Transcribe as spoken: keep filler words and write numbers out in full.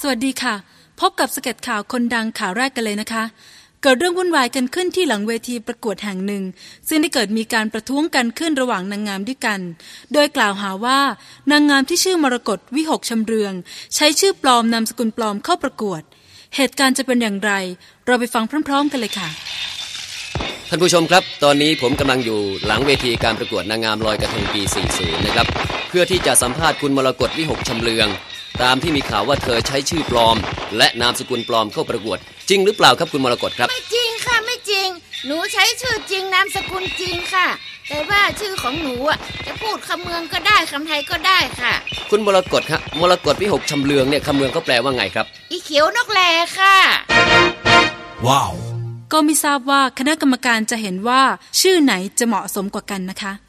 วัสดีค่ะพบกับสเก็ตข่าวคนดังข่าวแรกกันเลยนะคะเกิดเรื่องวุ่นวายกันขึ้นที่หลังเวทีประกวดแห่งหนึ่งซึ่งได้เกิดมีการประท้วงกันขึ้นระหว่างนางงามด้วยกันโดยกล่าวหาว่านางงามที่ชื่อมรกตวิหกชำเรืองใช้ชื่อปลอมนามสกุลปลอมเข้าประกวดเหตุการณ์จะเป็นอย่างไรเราไปฟังพร้อมๆกันเลยค่ะท่านผู้ชมครับตอนนี้ผมกำลังอยู่หลังเวทีการประกวดนางงามลอยกระทงปีสี่สิบนะครับเพื่อที่จะสัมภาษณ์คุณมรกตวิหกชำเลืองตามที่มีข่าวว่าเธอใช้ชื่อปลอมและนามสกุลปลอมเข้าประกวดจริงหรือเปล่าครับคุณมรกตครับไม่จริงค่ะไม่จริงหนูใช้ชื่อจริงนามสกุลจริงค่ะแต่ว่าชื่อของหนูอ่ะจะพูดคำเมืองก็ได้คำไทยก็ได้ค่ะคุณมรกตครับมรกตวิหกชำเลืองเนี่ยคำเมืองเขาแปลว่าไงครับอีเขียวนกแลค่ะว้าวก็ไม่ทราบว่าคณะกรรมการจะเห็นว่าชื่อไหนจะเหมาะสมกว่ากันนะคะ